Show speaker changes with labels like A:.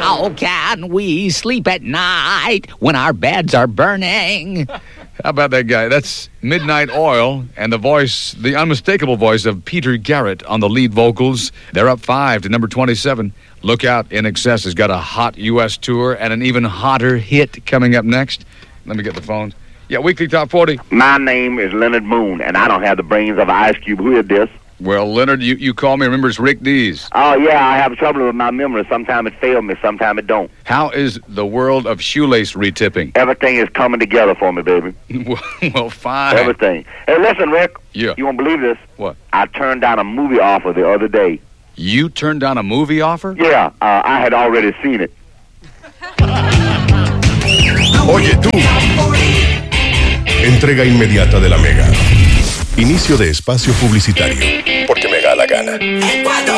A: How can we sleep at night when our beds are burning?
B: How about that guy? That's Midnight Oil and the unmistakable voice of Peter Garrett on the lead vocals. They're up 5 to number 27. Look out, INXS has got a hot U.S. tour and an even hotter hit coming up next. Let me get the phone. Yeah, Weekly Top 40.
C: My name is Leonard Moon, and I don't have the brains of an ice cube. Who is this?
B: Well, Leonard, you call me. Remember, it's Rick Dees.
C: Oh, yeah, I have trouble with my memory. Sometimes it fails me, sometimes it don't.
B: How is the world of shoelace retipping?
C: Everything is coming together for me, baby.
B: Well, fine.
C: Everything. Hey, listen, Rick.
B: Yeah.
C: You won't believe this.
B: What?
C: I turned down a movie offer the other day.
B: You turned down a movie offer?
C: Yeah, I had already seen it.
D: Oye, tú. Entrega inmediata de la Mega. Inicio de espacio publicitario. Porque me da la gana.